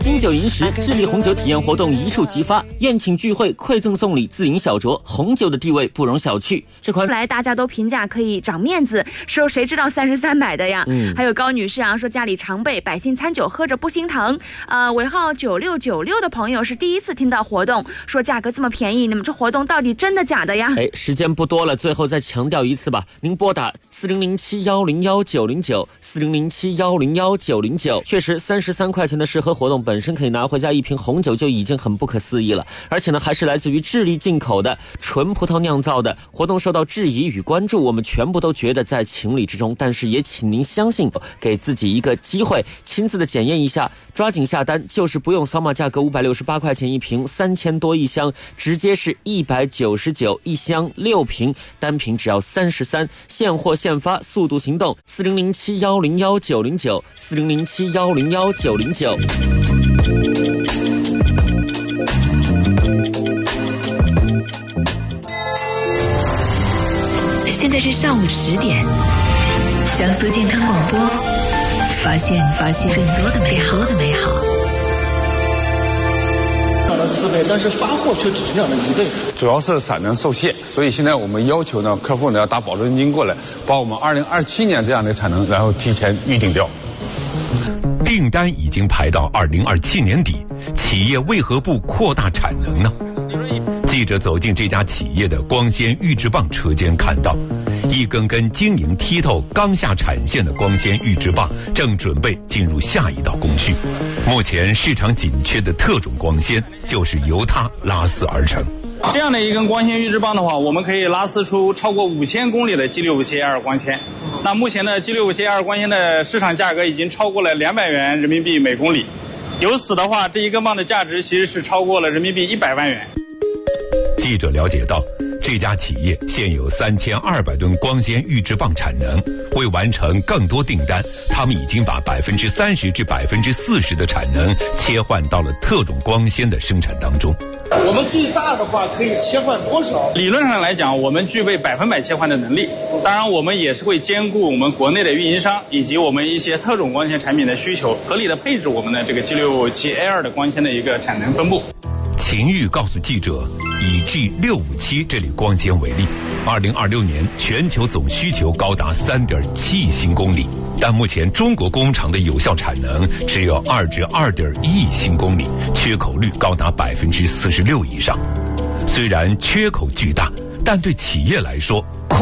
金九银十，智利红酒体验活动一触即发，宴请聚会、馈赠送礼、自饮小酌，红酒的地位不容小觑。这款来大家都评价可以长面子，说谁知道33买的呀？还有高女士啊，说家里常备百姓餐酒，喝着不心疼。尾号9696的朋友是第一次听到活动，说价格这么便宜，你们这活动到底真的假的呀？ 时间不多了，最后再强调一次吧，您拨打4007101909，4007101909，确实33块钱的试喝活动本身可以拿回家一瓶红酒就已经很不可思议了，而且呢还是来自于智利进口的纯葡萄酿造的。活动受到质疑与关注，我们全部都觉得在情理之中，但是也请您相信，给自己一个机会，亲自的检验一下，抓紧下单，就是不用扫码价格568块钱一瓶，3000多一箱，直接是199一箱6瓶，单瓶只要33，现货现发，速度行动，4007101909，4007101909。 现在是上午10点，江苏健康广播，发现更多的美好。 涨了4倍，但是发货却只涨了1倍。 主要是产能受限，所以现在我们要求呢，客户呢要打保证金过来，把我们2027年这样的产能，然后提前预定掉。 订单已经排到2027年底，企业为何不扩大产能呢？记者走进这家企业的光纤预制棒车间，看到一根根晶莹剔透、刚下产线的光纤预制棒正准备进入下一道工序。目前市场紧缺的特种光纤就是由它拉丝而成。 这样的一根光纤预制棒的话，我们可以拉丝出超过5000公里的 G657A2 光纤。那目前的 G657A2 光纤的市场价格已经超过了200元人民币每公里，由此的话，这一根棒的价值其实是超过了人民币100万元。 记者了解到，这家企业现有3200吨光纤预制棒产能，为完成更多订单，他们已经把30%至40%的产能切换到了特种光纤的生产当中。 我们最大的话可以切换多少？ 理论上来讲，我们具备100%切换的能力。当然，我们也是会兼顾我们国内的运营商以及我们一些特种光纤产品的需求，合理的配置我们的这个 G657A2 的光纤的一个产能分布。 秦玉告诉记者，以 G657 这类光纤为例，2026年全球总需求高达3.7亿新公里，但目前中国工厂的有效产能只有2至2.1亿新公里，缺口率高达46%以上。虽然缺口巨大，但对企业来说